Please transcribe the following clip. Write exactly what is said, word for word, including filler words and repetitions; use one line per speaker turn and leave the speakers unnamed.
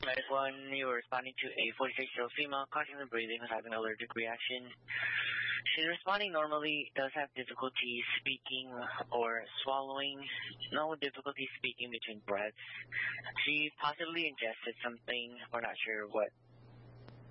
Medic one, you were responding to a forty-six-year-old female, constantly breathing and having an allergic reaction. She's responding normally, does have difficulty speaking or swallowing, no difficulty speaking between breaths. She possibly ingested something, we're not sure what